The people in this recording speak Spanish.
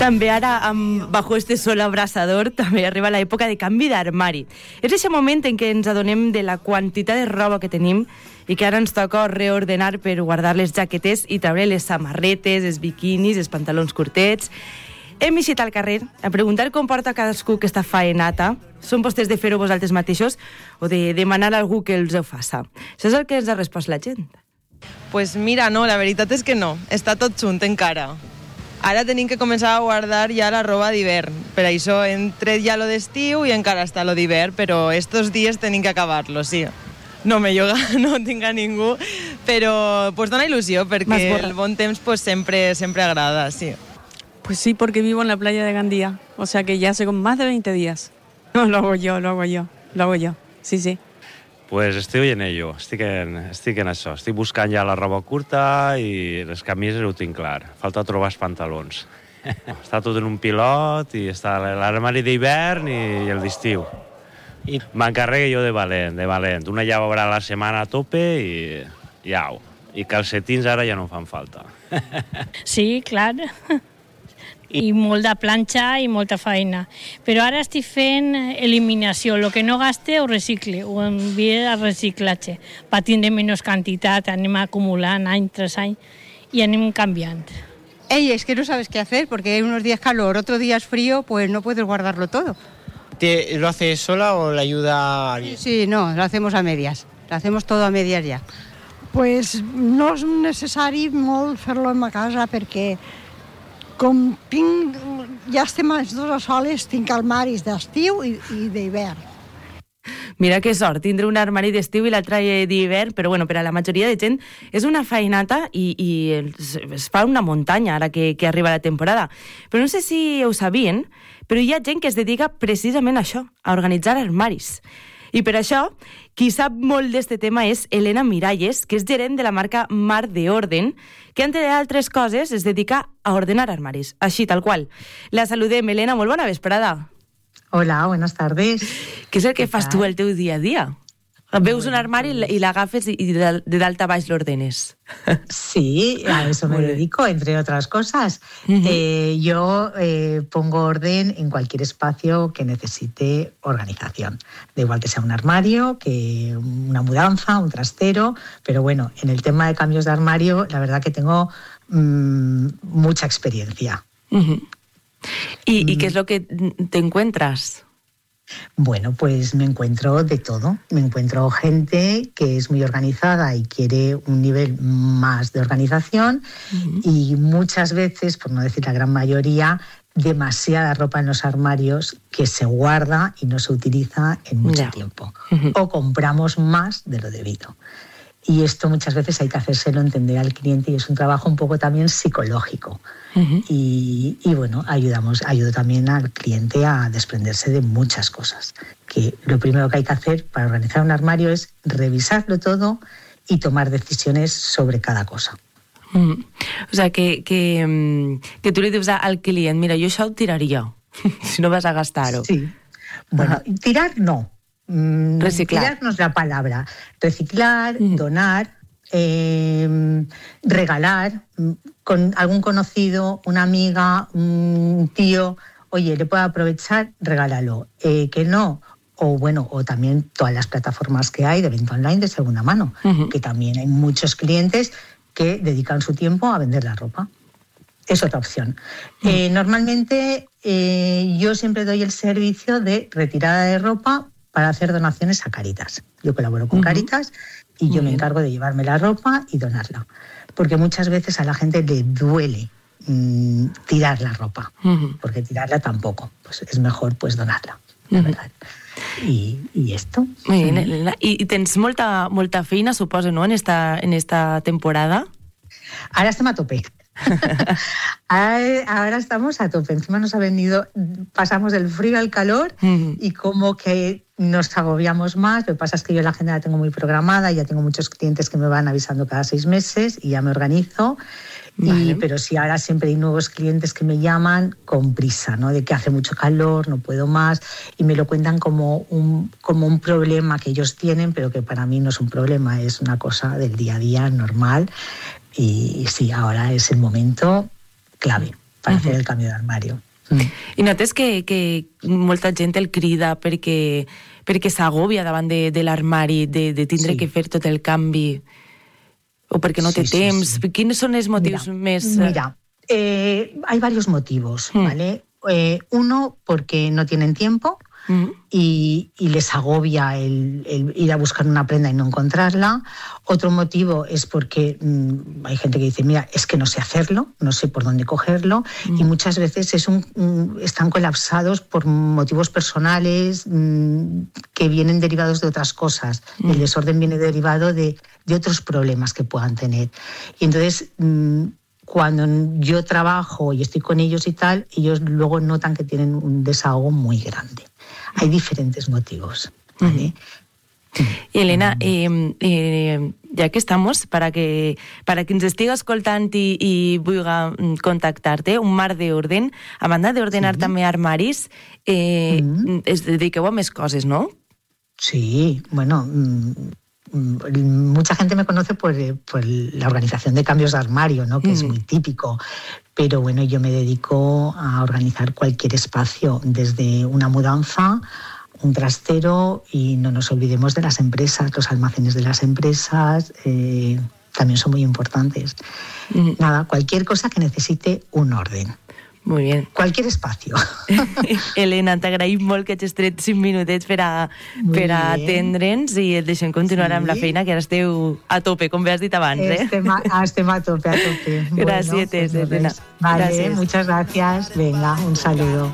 També ara, bajo este sol abrasador, també arriba l'època de canvi d'armari. És aquest moment en què ens adonem de la quantitat de roba que tenim i que ara ens toca reordenar per guardar les jaquetes i treure les samarretes, els biquinis, els pantalons curtets. Hem eixit al carrer a preguntar com porta cadascú aquesta faenata. Són vostès de fer-ho vosaltres mateixos o de demanar a algú que els ho faça? Això és el que ens ha respost la gent. Pues mira, no, la veritat és que no. Està tot junt encara. Ara tenim que començar a guardar ja la roba d'hivern. Per això hem tret ja lo d'estiu i encara està lo d'hivern, però estos dies tenim que acabar-lo, sí. No me lloga, no tinc a ningú, però pues dona il·lusió, perquè el bon temps pues sempre agrada, sí. Pues sí, porque vivo en la playa de Gandía, o sea que ya hace más de 20 días. No, lo hago yo, sí. Pues estic en ello, estic en això. Estic buscant ja la roba curta i les camises ho tinc clar. Falta trobar els pantalons. Està tot en un pilot i està l'armari d'hivern i el d'estiu. I m'encarregue jo de valent. Una llavorada a la setmana a tope i au. I calcetins ara ja no fan falta. Sí, clar. I molt de planxa i molta feina. Però ara estic fent eliminació. El que no gaste ho recicle, ho envie al reciclatge. Per tindre menys quantitat, anem acumulant any tras any i anem canviant. Es que no sabes qué hacer porque hay unos días calor, otros días frío, pues no puedes guardarlo todo. ¿Lo haces sola o le ayuda a alguien? Sí, no, lo hacemos a medias. Lo hacemos todo a medias ya. Pues no és necessari molt fer-lo en ma casa perquè com ja estem els dos a soles, tinc armaris d'estiu i d'hivern. Mira que sort, tindre un armari d'estiu i l'altre d'hivern, però bueno, per a la majoria de gent és una feinata i es fa una muntanya ara que arriba la temporada. Però no sé si ho sabien, però hi ha gent que es dedica precisament a això, a organitzar armaris. I per això, qui sap molt d'este tema és Elena Miralles, que és gerent de la marca Mar de Orden, que, entre altres coses, es dedica a ordenar armaris, així, tal qual. La saludem, Elena, molt bona vesprada. Hola, buenas tardes. Què és el que fas tu el teu dia a dia? Veus un armari i l'agafes i de dalt a baix l'ordenes. Sí, a eso me dedico, entre otras cosas. Yo pongo orden en cualquier espacio que necesite organización. Da igual que sea un armario, que una mudanza, un trastero, pero bueno, en el tema de cambios de armario, la verdad que tengo mucha experiencia. ¿Y qué es lo que te encuentras? Bueno, pues me encuentro de todo. Me encuentro gente que es muy organizada y quiere un nivel más de organización y muchas veces, por no decir la gran mayoría, demasiada ropa en los armarios que se guarda y no se utiliza en mucho tiempo. O compramos más de lo debido. Y esto muchas veces hay que hacérselo entender al cliente y es un trabajo un poco también psicológico. Y bueno, ayudo también al cliente a desprenderse de muchas cosas. Que lo primero que hay que hacer para organizar un armario es revisarlo todo y tomar decisiones sobre cada cosa. O sea, que tú le dices al cliente, mira, yo això ho tiraria, si no vas a gastar-ho. Sí. Bueno, tirar no. Reciclar. Tirar no es la palabra. Reciclar, donar, regalar, con algún conocido, una amiga, un tío, oye, le puedo aprovechar, regálalo. Que no, o también todas las plataformas que hay de venta online de segunda mano, que también hay muchos clientes que dedican su tiempo a vender la ropa. Es otra opción. Normalmente yo siempre doy el servicio de retirada de ropa para hacer donaciones a Cáritas. Yo colaboro con Cáritas y yo me encargo de llevarme la ropa y donarla. Porque muchas veces a la gente le duele tirar la ropa, porque tirarla tampoco. Pues es mejor pues donarla, la verdad. Y esto. Muy bien, Elena. ¿Y tens molta feina, suposo, no, en esta temporada? Ahora estamos a tope. Ahora estamos a tope. Encima nos ha venido, pasamos del frío al calor y como que nos agobiamos más. Lo que pasa es que yo la agenda la tengo muy programada, ya tengo muchos clientes que me van avisando cada 6 meses y ya me organizo. Vale. Pero sí, ahora siempre hay nuevos clientes que me llaman con prisa, ¿no? De que hace mucho calor, no puedo más, y me lo cuentan como un problema que ellos tienen, pero que para mí no es un problema, es una cosa del día a día normal. Y sí, ahora es el momento clave. para hacer el cambio de armario. I notes que molta gent el crida perquè s'agòbia davant de l'armari, de tindre que fer tot el canvi, o perquè no té temps. Quins són els motius més... Mira, hay varios motivos, ¿vale? Uno, porque no tienen tiempo y les agobia el ir a buscar una prenda y no encontrarla. Otro motivo es porque hay gente que dice, mira, es que no sé hacerlo, no sé por dónde cogerlo, y muchas veces están colapsados por motivos personales que vienen derivados de otras cosas. El desorden viene derivado de otros problemas que puedan tener. Y entonces... cuando yo trabajo y estoy con ellos y tal, ellos luego notan que tienen un desahogo muy grande. Hay diferentes motivos, ¿vale? I Elena, ja que estamos, para que ens estiga escoltant i vulgui contactar-te, Un mar d'orden, a banda d'ordenar també armaris, es dediqueu a més coses, no? Sí, bueno... Mucha gente me conoce por la organización de cambios de armario, ¿no? Que es muy típico, pero bueno, yo me dedico a organizar cualquier espacio, desde una mudanza, un trastero, y no nos olvidemos de las empresas, los almacenes de las empresas también son muy importantes. Nada, cualquier cosa que necesite un orden. Muy bien. Cualquier espacio. Elena, t'agraïm molt que hagis tret 5 minutets per a atendre'ns i et deixem continuar amb la feina, que ara esteu a tope, com bé has dit abans. Estem a tope. Gràcies, bueno, Elena. Vale, Gràcies. muchas gracias. Venga, un saludo.